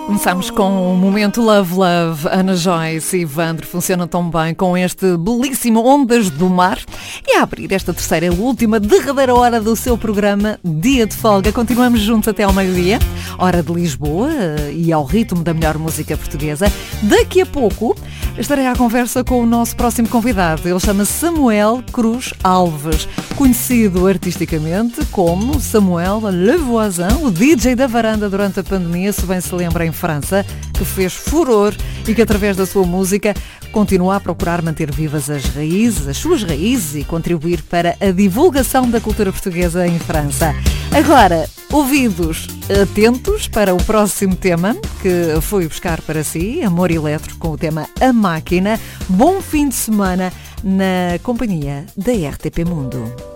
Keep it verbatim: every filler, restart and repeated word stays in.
Começamos com o momento Love Love. Ana Joyce e Ivandro funcionam tão bem com este belíssimo Ondas do Mar. E a abrir esta terceira e última derradeira hora do seu programa Dia de Folga. Continuamos juntos até ao meio-dia, hora de Lisboa, e ao ritmo da melhor música portuguesa. Daqui a pouco estarei à conversa com o nosso próximo convidado. Ele chama-se Samuel Cruz Alves, conhecido artisticamente como Samuel Le Voisin, o D J da varanda durante a pandemia, se bem se lembra, em França, que fez furor e que através da sua música continua a procurar manter vivas as raízes, as suas raízes, e contribuir para a divulgação da cultura portuguesa em França. Agora, ouvidos atentos para o próximo tema que fui buscar para si, Amor Eletro, com o tema A Máquina. Bom fim de semana na companhia da R T P Mundo.